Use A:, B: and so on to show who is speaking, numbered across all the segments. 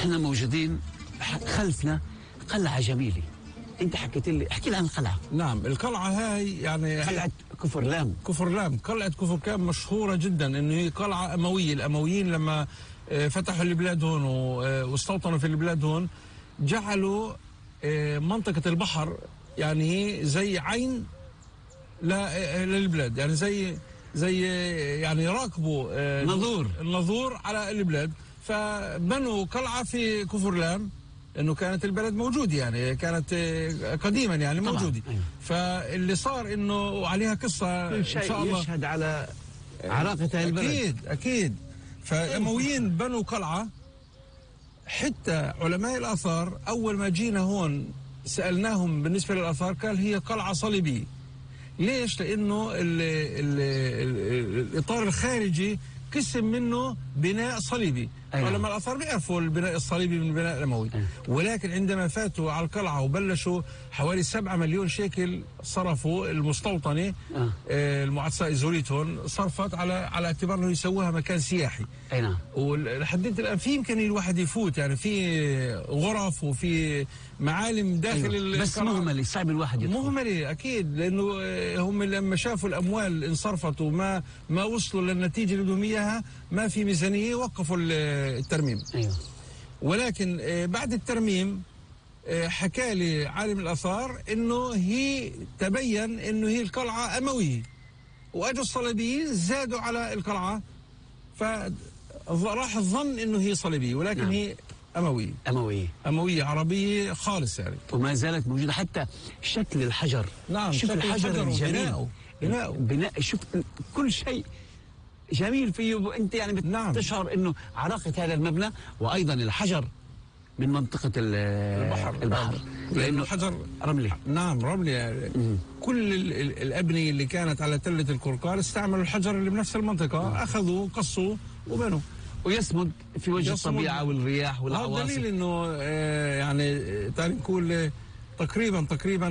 A: احنا موجودين خلفنا قلعة جميلة. انت حكيت لي، احكي لي عن القلعة.
B: نعم، القلعة هاي يعني
A: قلعة كفرلام.
B: قلعة كفرلام مشهورة جدا انه هي قلعة اموية. الامويين لما فتحوا البلاد هون واستوطنوا في البلاد هون، جعلوا منطقة البحر يعني هي زي عين للبلاد، يعني زي يعني راكبوا النظور على البلاد، فبنوا قلعة في كفرلام، انه كانت البلد موجوده، يعني كانت قديما يعني موجوده. فاللي صار انه عليها قصه ان شاء الله
A: يشهد على عراقه هاي البلد.
B: اكيد. فالامويين بنوا قلعه. حتى علماء الاثار اول ما جينا هون سالناهم بالنسبه للاثار، قال هي قلعه صليبيه. ليش؟ لانه الاطار الخارجي قسم منه بناء صليبي. علماء الاثار بيعرفوا البناء الصليبي من البناء الاموي. ولكن عندما فاتوا على القلعه وبلشوا حوالي 7 مليون شيكل صرفوا المستوطنه المعسكر زوريتون، صرفت على اعتبار انه يسووها مكان سياحي.
A: اي نعم.
B: ولحد الان في امكانيه الواحد يفوت، يعني في غرف وفي معالم داخل
A: بس مهمله، صعب الواحد يدخل.
B: مهمله اكيد، لانه هم لما شافوا الاموال انصرفت وما وصلوا للنتيجه اللي بدهم اياها، ما في ميزانيه، وقفوا الترميم.
A: ايوه.
B: ولكن بعد الترميم حكى لي عالم الاثار انه هي تبين انه هي القلعه امويه، واجوا الصليبيين زادوا على القلعه، فراح الظن انه هي صليبيه، ولكن نعم. هي امويه عربيه خالص يعني،
A: وما زالت موجوده. حتى شكل الحجر.
B: نعم،
A: شوف الحجر الجميل،
B: بناء
A: شوف كل شيء جميل فيه، وانت يعني
B: نعم.
A: تشعر انه عراقه هذا المبنى، وايضا الحجر من منطقه البحر.
B: لانه الحجر
A: رملي.
B: نعم، رملي يعني. كل الابنيه اللي كانت على تله الكركار استعملوا الحجر اللي بنفس المنطقه، اخذوه قصوا وبنوا،
A: ويصمد في وجه الطبيعه والرياح والعواصف.
B: هذا دليل انه يعني تعال نقول تقريبا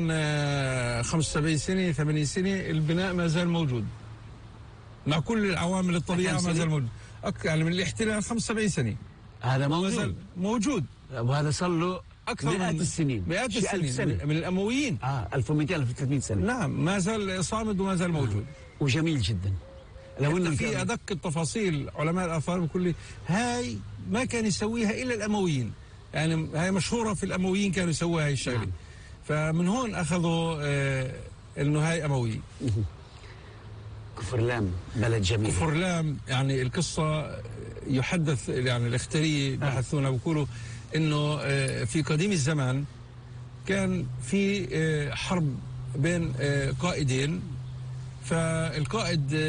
B: 75 سنه 80 سنه البناء ما زال موجود مع كل العوامل الطبيعه، ما زال موجود. يعني من الاحتلال 75 سنه
A: هذا
B: موجود.
A: وهذا صار له
B: اكثر
A: مئات السنين
B: من الامويين.
A: 1200 1300 سنه.
B: نعم، ما زال صامد وما زال موجود.
A: وجميل جدا.
B: لو انه في ادق التفاصيل علماء الاثار بكل هاي ما كان يسويها الا الامويين، يعني هاي مشهوره في الامويين، كانوا يسووها هاي الشغله. فمن هون اخذوا انه هاي امويه.
A: كفرلام بلد جميل.
B: كفرلام يعني القصه يحدث، يعني الاختريه بحثونا بيقولوا انه في قديم الزمان كان في حرب بين قائدين، فالقائد